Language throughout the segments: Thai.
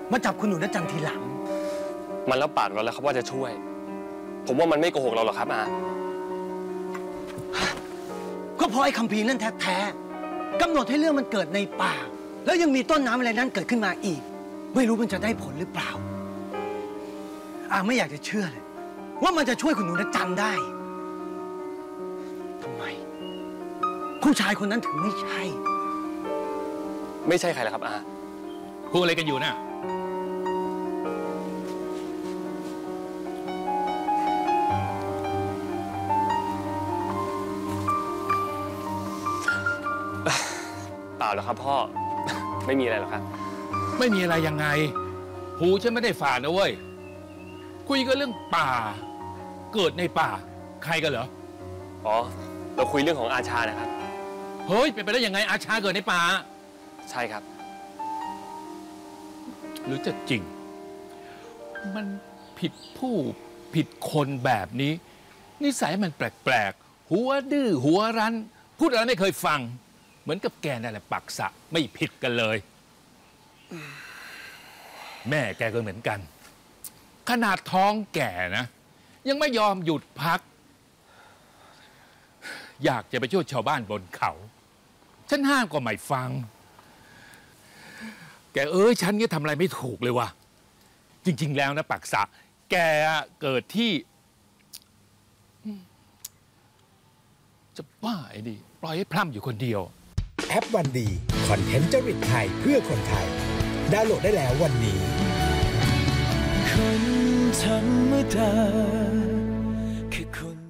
มาจับคุณหนูณจันทร์ทีหลังมันรับปากเราแล้วครับว่าจะช่วย ผมว่ามันไม่โกหกเราหรอกครับอาก็เพราะไอ้คัมภีร์นั่นแท้ๆกำหนดให้เรื่องมันเกิดในป่าแล้วยังมีต้นน้ำอะไรนั้นเกิดขึ้นมาอีกไม่รู้มันจะได้ผลหรือเปล่าไม่อยากจะเชื่อเลยว่ามันจะช่วยคุณหนูณจันทร์ได้ทำไมผู้ชายคนนั้นถึงไม่ใช่ใครล่ะครับอาพูดอะไรกันอยู่นะเปล่าหรอกครับพ่อ ไม่มีอะไรหรอกครับไม่มีอะไรยังไงหูฉันไม่ได้ฝาดนะเว้ยคุยกันเรื่องป่าเกิดในป่าใครกันเหรออ๋อเราคุยเรื่องของอาชานะครับเฮ้ยเป็นไปได้ยังไงอาชาเกิดในป่าใช่ครับหรือจะจริงมันผิดผู้ผิดคนแบบนี้นิสัยมันแปลกๆหัวดื้อหัวรั้นพูดอะไรไม่เคยฟังเหมือนกับแกนั่นแหละปักษะไม่ผิดกันเลยแม่แกก็เหมือนกันขนาดท้องแก่นะยังไม่ยอมหยุดพักอยากจะไปช่วยชาวบ้านบนเขาฉันห้ามก็ไม่ฟังแกฉันก็ทำอะไรไม่ถูกเลยว่ะจริงๆแล้วนะปักษะแกเกิดที่จะบ้าไอ้ดิปล่อยให้พร่ำอยู่คนเดียวแอปวันดีคอนเทนต์จริตไทยเพื่อคนไทยดาวน์โหลดได้แล้ววันนี้คนธรรมดาคือคน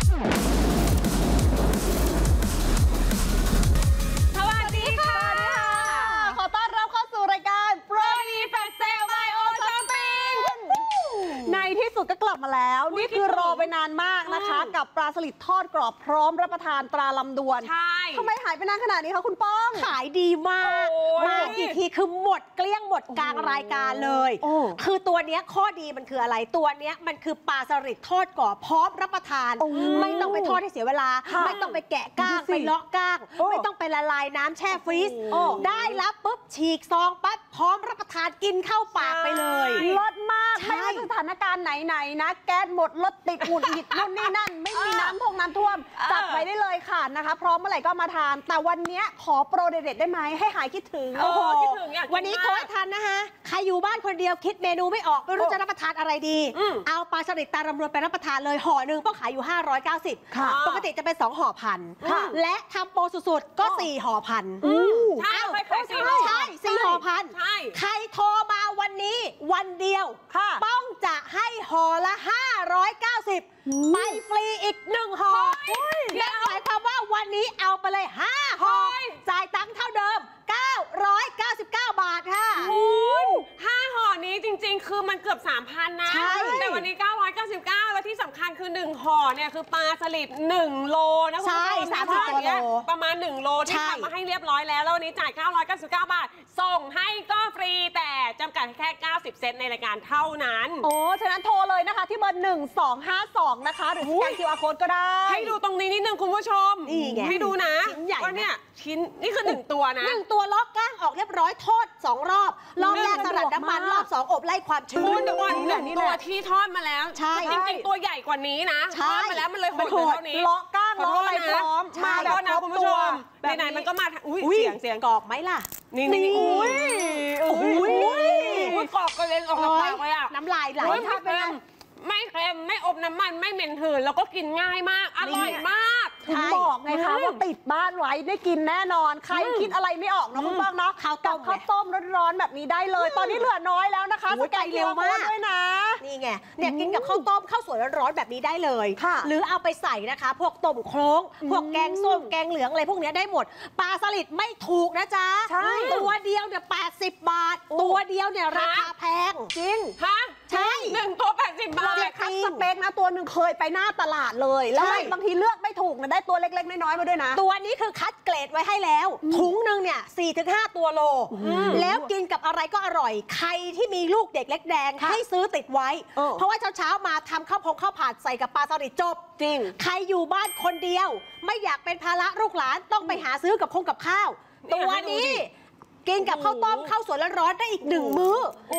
สวัสดีค่ะขอต้อนรับเข้าสู่รายการโปรดีแฟกเซลไบโอช้อปปิ้งในที่สุดก็กลับมาแล้วนี่คือรอไปนานมากนะคะกับปลาสลิดทอดกรอบพร้อมรับประทานตราลำดวนใช่ทำไมหายไปนานขนาดนี้คะคุณป้องขายดีมากมากี่ทีคือหมดเกลี้ยงหมดกลางรายการเลยคือตัวเนี้ยข้อดีมันคืออะไรตัวเนี้ยมันคือปลาสลิดทอดกรอบพร้อมรับประทานไม่ต้องไปทอดให้เสียเวลาไม่ต้องไปแกะก้างไปเลาะก้างไม่ต้องไปละลายน้ำแช่ฟรีซได้รับปุ๊บฉีกซองปั๊บพร้อมรับประทานกินเข้าปากไปเลยรสมากไม่ว่าสถานการณ์ไหนๆนะแก๊สหมดรถติดหงุดหงิดนู่นนี่นั่นไม่มีน้ำท่วมจัดไปได้เลยค่ะนะคะพร้อมเมื่อไหร่ก็มาทานแต่วันนี้ขอโปรเด็ดๆได้ไหมให้หายคิดถึงคิดถึงวันนี้โทษทันนะคะใครอยู่บ้านคนเดียวคิดเมนูไม่ออกไม่รู้จะรับประทานอะไรดีเอาปลาสลิดตาลำดวนไปรับประทานเลยห่อหนึ่งก็ขายอยู่590ปกติจะเป็น2ห่อพันและทำโปรสุดๆก็4ห่อพันใช่ 4ห่อพันใครโทรมาวันนี้วันเดียวป้องจะให้ห่อละ590ไปฟรีอีก1ห่อนั่นหมายความว่าวันนี้เอาไปเลย5ห่อจ่ายตังค์เท่าเดิม999 บาทค่ะ 5ห่อนี้จริงๆคือมันเกือบ 3,000 นะแต่วันนี้999แล้วที่สำคัญคือ1ห่อเนี่ยคือปลาสลิด1โลนะคุณผู้ชม30 โลประมาณ1โลที่ทำมาให้เรียบร้อยแล้ววันนี้จ่าย999 บาทส่งให้ก็ฟรีแต่จำกัดแค่90เซนต์ในรายการเท่านั้นฉะนั้นโทรเลยนะคะที่เบอร์1252นะคะหรือสแกน QR Code ก็ได้ให้ดูตรงนี้นิดนึงคุณผู้ชมให้ดูนะว่าเนี่ยชิ้นนี่คือ1ตัวนะ 1ตัวล็อกก้างออกเรียบร้อยทอด2รอบรอบแรกสลัดน้ำมันรอบ2อบไล่ความชื้นตัวที่ทอดมาแล้วจริงๆตัวใหญ่กว่านี้นะทอดมาแล้วมันเลยโหดเท่านี้ล็อกก้างล็อกอะไรพร้อมมาแล้วนะคุณผู้ชมไหนๆมันก็มาเสียงกรอบไหมล่ะนี่กรอบกระเด็นออกจากปากเลยอ่ะน้ำลายไหลถ้าเป็นไม่เค็มไม่อบน้ำมันไม่เหม็นหืนแล้วก็กินง่ายมากอร่อยมากถึงบอกไงคะว่าติดบ้านไว้ได้กินแน่นอนใครคิดอะไรไม่ออกนะคุณป้องเนาะกับข้าวต้มร้อนๆแบบนี้ได้เลยตอนนี้เหลือน้อยแล้วนะคะสแกนเร็วมากด้วยนะนี่ไงเนี่ยกินกับข้าวต้มข้าวสวยร้อนๆแบบนี้ได้เลยหรือเอาไปใส่นะคะพวกต้มโครงพวกแกงส้มแกงเหลืองอะไรพวกนี้ได้หมดปลาสลิดไม่ถูกนะจ๊ะตัวเดียวเนี่ย80 บาทตัวเดียวเนี่ยราคาแพงจริงใช่1ตัว80 บาทคัดสเปคนะตัวหนึ่งเคยไปหน้าตลาดเลยแล้วบางทีเลือกไม่ถูกนะได้ตัวเล็กๆน้อยๆมาด้วยนะตัวนี้คือคัดเกรดไว้ให้แล้วถุงหนึ่งเนี่ย 4-5 ตัวโลแล้วกินกับอะไรก็อร่อยใครที่มีลูกเด็กเล็กแดงให้ซื้อติดไว้เพราะว่าเช้ามาทำข้าวผัดใส่กับปลาสลิดจบจริงใครอยู่บ้านคนเดียวไม่อยากเป็นภาระลูกหลานต้องไปหาซื้อกับข้าวตัวนี้กินกับข้าวต้มข้าวสวยร้อนๆได้อีก1 มื้อ